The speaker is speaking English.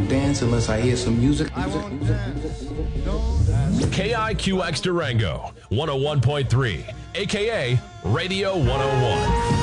dance unless I hear some music. KIQX Durango, 101.3, aka Radio 101.